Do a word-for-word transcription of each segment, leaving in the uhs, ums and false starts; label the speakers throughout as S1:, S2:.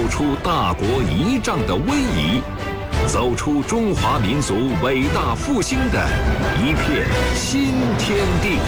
S1: 走出大国仪仗的威仪，走出中华民族伟大复兴的一片新天地。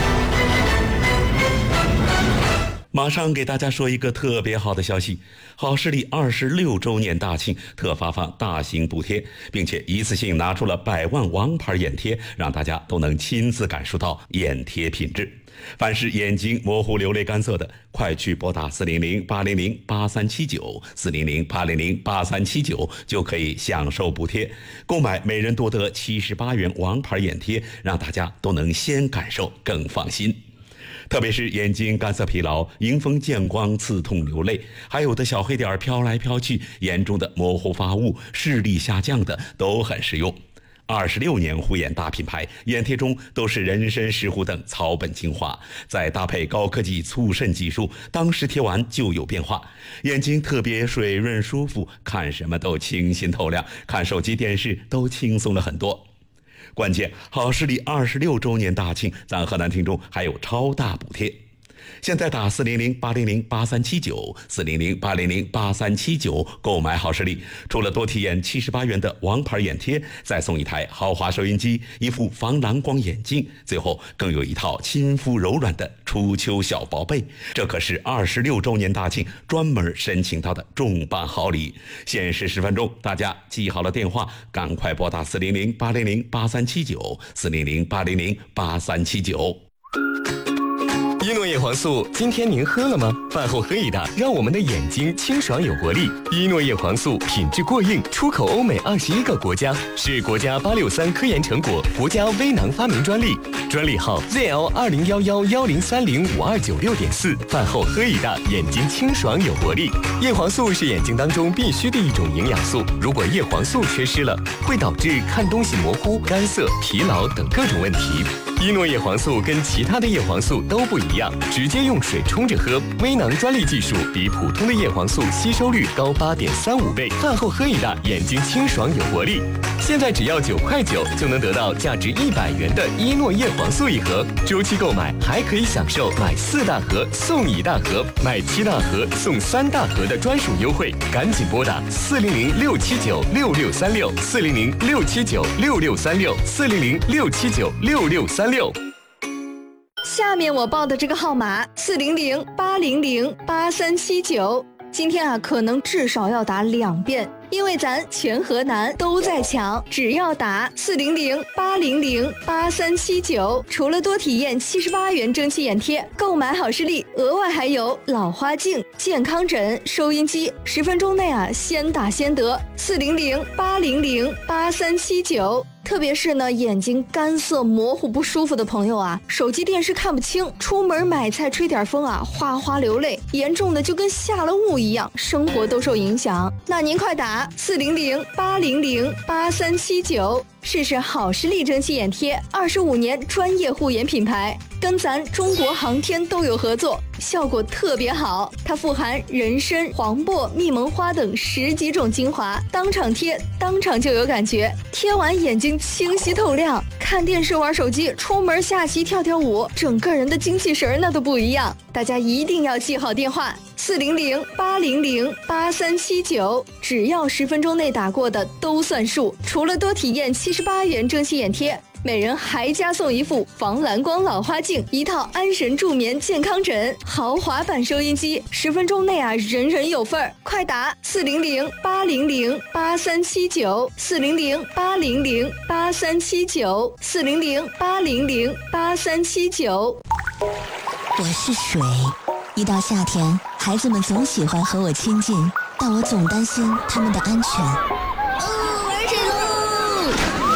S2: 马上给大家说一个特别好的消息，好视力二十六周年大庆特发放大型补贴，并且一次性拿出了百万王牌眼贴，让大家都能亲自感受到眼贴品质。凡是眼睛模糊、流泪、干涩的，快去拨打四零零八零零八三七九 四零零八零零八三七九，就可以享受补贴，购买每人多得七十八元王牌眼贴，让大家都能先感受更放心。特别是眼睛干涩疲劳、迎风见光、刺痛流泪，还有的小黑点飘来飘去，严重的模糊发物、视力下降的都很实用。二十六年护眼大品牌，眼贴中都是人参、石斛等草本精华，再搭配高科技促渗技术，当时贴完就有变化，眼睛特别水润舒服，看什么都清新透亮，看手机电视都轻松了很多。关键好视力二十六周年大庆，咱河南听众还有超大补贴。现在打四零零八零零八三七九 四零零八零零八三七九购买好视力，除了多体验七十八元的王牌眼贴，再送一台豪华收音机、一副防蓝光眼镜，最后更有一套亲肤柔软的初秋小宝贝。这可是二十六周年大庆专门申请到的重磅好礼，限时十分钟，大家记好了电话，赶快拨打四零零八零零八三七九 四零零八零零八三七九。
S3: 伊诺叶黄素，今天您喝了吗？饭后喝一大，让我们的眼睛清爽有活力。伊诺叶黄素品质过硬，出口欧美二十一个国家，是国家八六三科研成果，国家微囊发明专利，专利号 Z L 二零一一一零三零五二九六点四。饭后喝一大，眼睛清爽有活力。叶黄素是眼睛当中必须的一种营养素，如果叶黄素缺失了，会导致看东西模糊、干涩、疲劳等各种问题。伊诺叶黄素跟其他的叶黄素都不一样，直接用水冲着喝，微囊专利技术比普通的叶黄素吸收率高 八点三五倍，饭后喝一大，眼睛清爽有活力。现在只要九块九就能得到价值一百元的伊诺叶黄素一盒，周期购买还可以享受买四大盒送一大盒，买七大盒送三大盒的专属优惠，赶紧拨打四零零六七九六六三六 四零零六七九六六三六 四零零六七九六六三六。
S4: 下面我报的这个号码四零零八零零八三七九，今天啊可能至少要打两遍，因为咱全河南都在抢，只要打四零零八零零八三七九，除了多体验七十八元蒸汽眼贴，购买好视力，额外还有老花镜、健康枕、收音机，十分钟内啊先打先得。四零零八零零八三七九。特别是呢，眼睛干涩、模糊、不舒服的朋友啊，手机电视看不清，出门买菜吹点风啊，哗哗流泪，严重的就跟下了雾一样，生活都受影响。那您快打四零零八零零八三七九，试试好视力蒸汽眼贴，二十五年专业护眼品牌，跟咱中国航天都有合作，效果特别好。它富含人参、黄柏、蜜蒙花等十几种精华，当场贴，当场就有感觉，贴完眼睛清晰透亮，看电视、玩手机、出门下棋、跳跳舞，整个人的精气神那都不一样。大家一定要记好电话四零零八零零八三七九，只要十分钟内打过的都算数。除了多体验七十八元蒸汽眼贴，每人还加送一副防蓝光老花镜，一套安神助眠健康枕，豪华版收音机，十分钟内啊人人有份儿。快打四零零八零零八三七九，四零零八零零八三七九，四零零八零零八三七九。
S5: 我是水，一到夏天，孩子们总喜欢和我亲近，但我总担心他们的安全。
S6: 哦，玩水喽！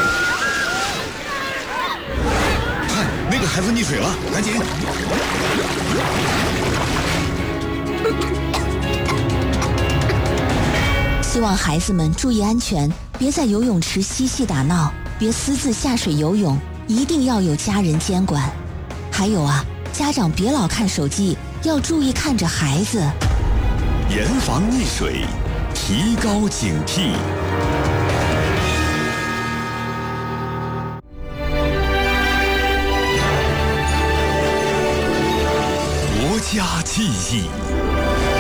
S7: 看，那个孩子溺水了，赶紧！
S5: 希望孩子们注意安全，别在游泳池嬉戏打闹，别私自下水游泳，一定要有家人监管。还有啊，家长别老看手机，要注意看着孩子。
S7: 严防溺水，提高警惕。国家记忆。